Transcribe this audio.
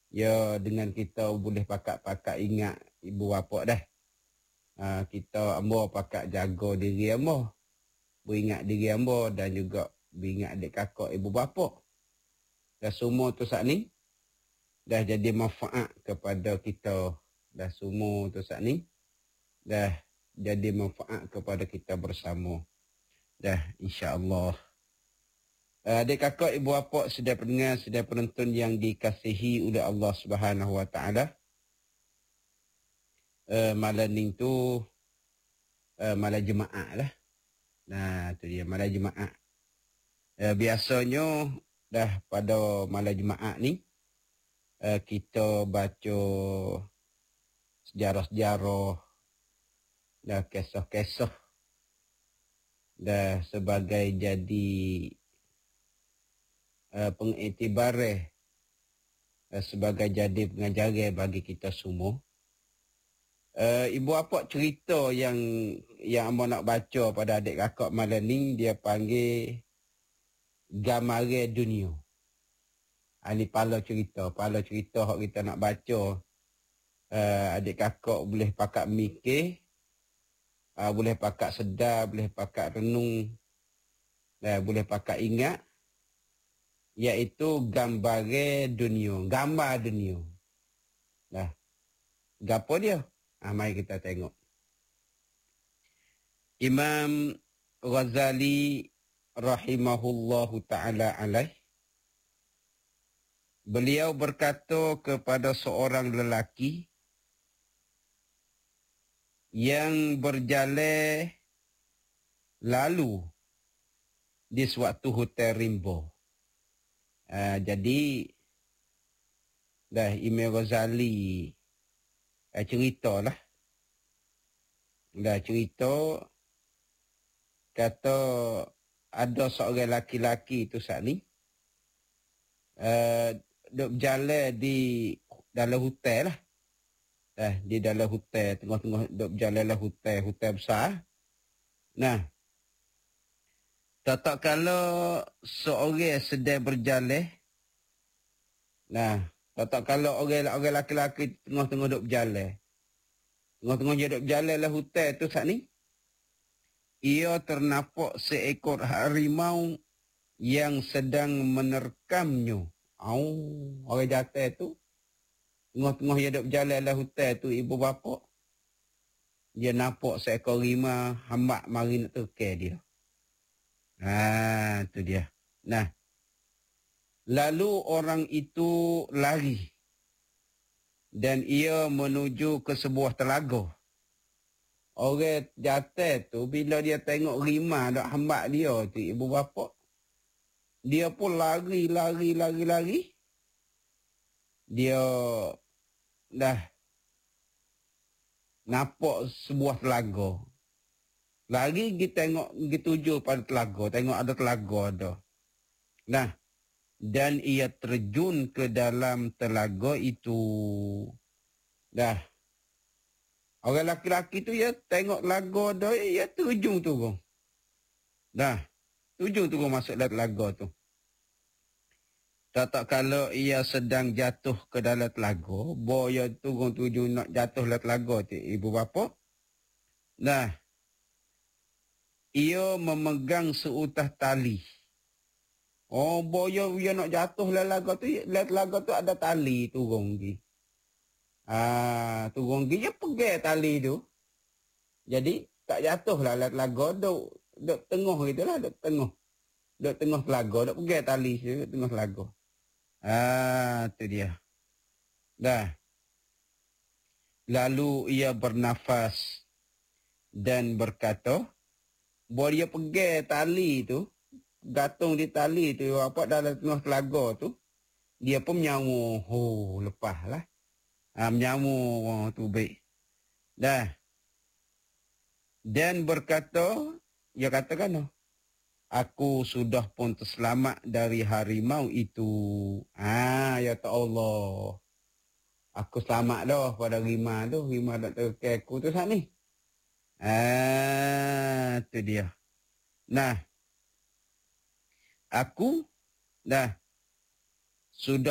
Ya, dengan kita boleh pakat-pakat ingat ibu bapa dah. Kita ambo pakat jaga diri ambo. Beringat diri ambo dan juga beringat adik kakak ibu bapa. Dan semua tu saat ni dah jadi manfaat kepada kita. Dah semua tu saat ni dah jadi manfaat kepada kita bersama. Dah, insya-Allah. Adik kakak ibu bapa, sedaya pendengar, sedaya penonton yang dikasihi oleh Allah Subhanahu Wa Taala. Malam ni tu malam Jumaat lah. Nah, tu dia malam Jumaat. Biasanya dah pada malam Jumaat ni kita baca sejarah-sejarah, dah kisah-kisah, dah sebagai jadi pengiktibaran, sebagai jadi pengajaran bagi kita semua. Ibu apa cerita yang abang nak baca pada adik kakak malam ni, dia panggil Gambaran Dunia. Ini pala cerita hak kita nak baca. Adik kakak boleh pakat mikir, boleh pakat sedar, boleh pakat renung, boleh pakat ingat, iaitu Gambaran Dunia. Gambar dunia. Gapo dia? Mari kita tengok. Imam Ghazali rahimahullahu ta'ala alaih, beliau berkata kepada seorang lelaki yang berjalan lalu di suatu hutan rimba. Jadi dah Imam Ghazali ceritalah. Dah cerita kata ada seorang laki-laki tu saat ni duk berjalan di dalam hutan lah. Di dalam hutan, tengah-tengah duk berjalan lah hutan besar. Nah, tak kala seorang sedang berjalan. Nah, tak kala orang laki-laki tengah-tengah duk berjalan. Tengah-tengah dia duk berjalan lah hutan tu saat ni, ia ternampak seekor harimau yang sedang menerkamnya. Orang jatuh tu, tengah-tengah dia duk berjalan lah hutan tu, ibu bapa, dia nampak seekor harimau hambak mari nak terkam dia. Tu dia. Nah, lalu orang itu lari dan ia menuju ke sebuah telaga. Orang jatuh tu bila dia tengok harimau dak hambak dia tu, ibu bapa, dia pun lari. Dia dah nampak sebuah telaga. Lari pergi tengok, pergi tuju pada telaga, tengok ada telaga ada. Nah, dan ia terjun ke dalam telaga itu. Dah. Orang laki-laki tu ya tengok telaga dah, ia terjun tu bang. Dah. Terjun tu bang masuk dalam telaga tu. Tak kala ia sedang jatuh ke dalam telaga, boya turun tuju nak jatuh dalam telaga tu, ibu bapa. Nah, ia memegang seutah tali. Boya dia nak jatuh dalam telaga tu ada tali turun pergi. Turun pergi dia pegang tali tu. Jadi tak jatuh lah dalam telaga, duk tengah gitulah, duk tengah telaga, duk pegang tali tu tengah telaga. Tu dia. Dah. Lalu ia bernafas dan berkata, bahawa dia pegang tali tu, gantung di tali tu, apa dalam tengah telaga tu, dia pun menyamu. Lepas lah. Menyamu tu baik. Dah. Dan berkata, dia katakan, aku sudah pun terselamat dari harimau itu. Ya tak Allah. Aku selamat dah pada harimau tu. Harimau tak terkena aku tu saat ni. Tu dia. Nah, aku dah sudah